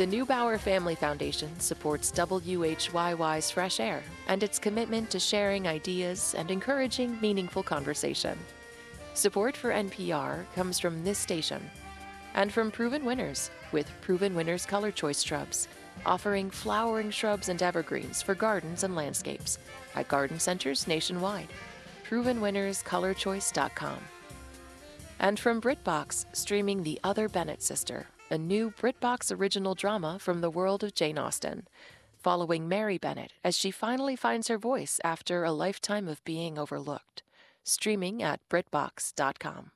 The Neubauer Family Foundation supports WHYY's Fresh Air and its commitment to sharing ideas and encouraging meaningful conversation. Support for NPR comes from this station and from Proven Winners with Proven Winners Color Choice Shrubs, offering flowering shrubs and evergreens for gardens and landscapes at garden centers nationwide. ProvenWinnersColorChoice.com. And from BritBox, streaming The Other Bennett Sister, a new BritBox original drama from the world of Jane Austen, following Mary Bennett as she finally finds her voice after a lifetime of being overlooked. Streaming at BritBox.com.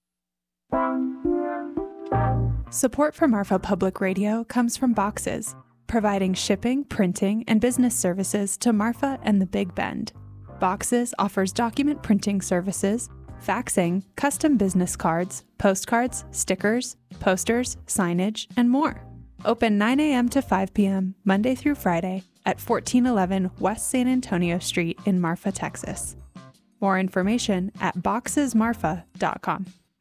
Support for Marfa Public Radio comes from Boxes, providing shipping, printing, and business services to Marfa and the Big Bend. Boxes offers document printing services, faxing, custom business cards, postcards, stickers, posters, signage, and more. Open 9 a.m. to 5 p.m., Monday through Friday, at 1411 West San Antonio Street in Marfa, Texas. More information at boxesmarfa.com.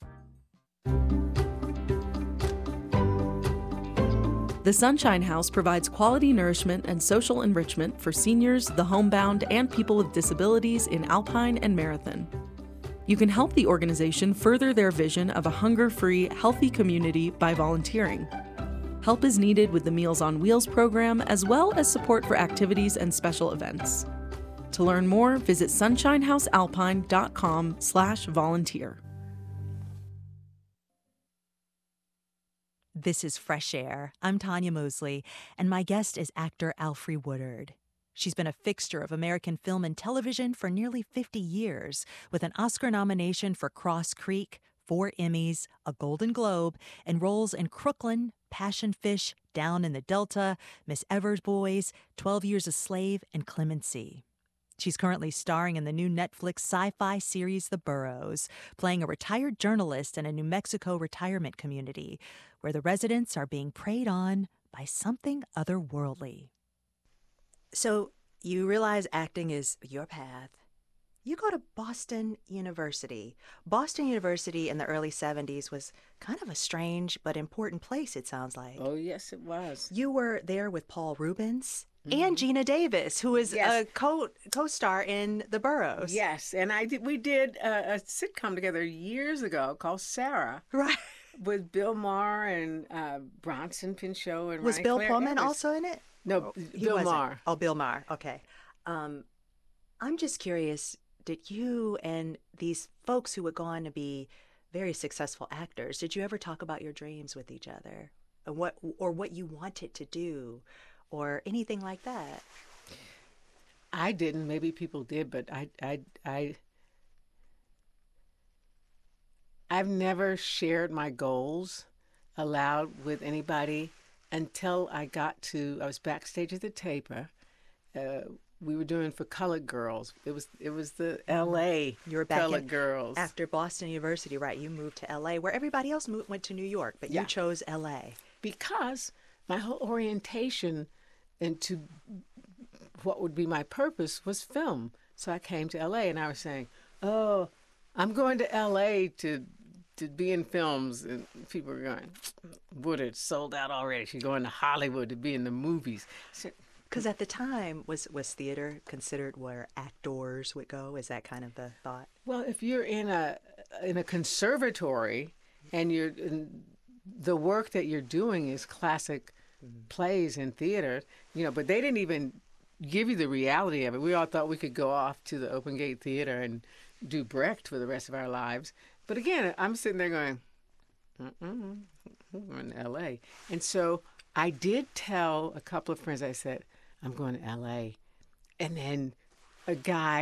The Sunshine House provides quality nourishment and social enrichment for seniors, the homebound, and people with disabilities in Alpine and Marathon. You can help the organization further their vision of a hunger-free, healthy community by volunteering. Help is needed with the Meals on Wheels program, as well as support for activities and special events. To learn more, visit sunshinehousealpine.com/volunteer. This is Fresh Air. I'm Tanya Mosley, and my guest is actor Alfre Woodard. She's been a fixture of American film and television for nearly 50 years, with an Oscar nomination for Cross Creek, 4 Emmys, a Golden Globe, and roles in Crooklyn, Passion Fish, Down in the Delta, Miss Evers' Boys, 12 Years a Slave, and Clemency. She's currently starring in the new Netflix sci-fi series The Burrows, playing a retired journalist in a New Mexico retirement community where the residents are being preyed on by something otherworldly. So you realize acting is your path. You go to Boston University. Boston University in the early 70s was kind of a strange but important place, it sounds like. Oh, yes, it was. You were there with Paul Rubens and Gina Davis, who is a co-star in The Burrows. Yes, and we did a sitcom together years ago called Sarah. Right. With Bill Maher and Bronson Pinchot and Was Ryan Bill Clare Pullman Evans. also in it? No, He Bill wasn't. Maher. Oh, Bill Maher. Okay. I'm just curious, did you and these folks who would go on to be very successful actors, did you ever talk about your dreams with each other? Or what you wanted to do? Or anything like that? I didn't. Maybe people did, but I've never shared my goals aloud with anybody until I was backstage at the Taper. We were doing for Colored Girls. It was the L.A. You were back Colored Girls. After Boston University, right? You moved to L.A., where everybody else went to New York, but you chose L.A. Because my whole orientation into what would be my purpose was film. So I came to L.A. and I was saying, oh, I'm going to L.A. to be in films. And people were going, Woodard sold out already. She's going to Hollywood to be in the movies. Because at the time, was theater considered where actors would go? Is that kind of the thought? Well, if you're in a conservatory and the work that you're doing is classic plays and theater, but they didn't even give you the reality of it. We all thought we could go off to the Open Gate Theater and do Brecht for the rest of our lives. But again, I'm sitting there going, we're in L.A. And so I did tell a couple of friends, I said, I'm going to L.A. And then a guy